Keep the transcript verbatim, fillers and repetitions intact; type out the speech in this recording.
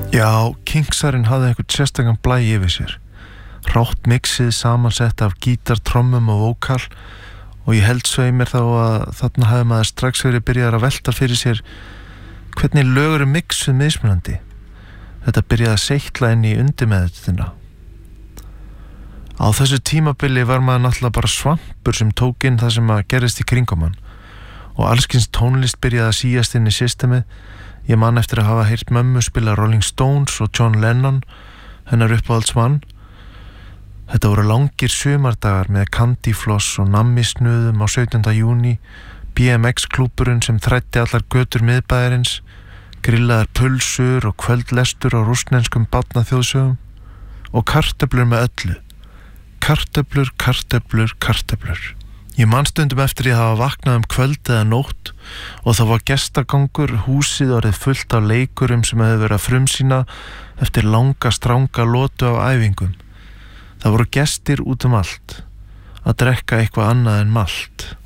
Já, Kingsarinn hafði einhvern sérstakann blæ yfir sér. Rátt mixið samansett af gítar, trommum og vókal og ég held svei mér þá að þarna hafði maður strax verið byrjaðar að velta fyrir sér hvernig lög eru mixuð mismunandi. Þetta byrjaði að seytla inn í undirmeðvitundina. Á þessu tímabili var maður náttúrulega bara svampur sem tók inn það sem að gerist í kringum hann og allskyns tónlist byrjaði að síast inn í systemið. Ég man eftir að hafa heyrt mömmu spila Rolling Stones og John Lennon, hennar uppáhaldsmann. Þetta voru langir sumardagar með kandífloss og nammisnuðum á sautjánda júní, B M X-klúburinn sem þræddi allar götur miðbæjarins, grillaðar pulsur og kvöldlestur á rússneskum barnaþjóðsögum og kartöflur með öllu. Kartöflur, kartöflur, kartöflur. Ég man stundum eftir ég hafa vaknað um kvöld eða nótt og það var gestagangur, húsið orðið fullt af leikurum sem hefði verið að frumsýna eftir langa, stranga lotu af æfingum. Það voru gestir út um allt, að drekka eitthvað annað en malt.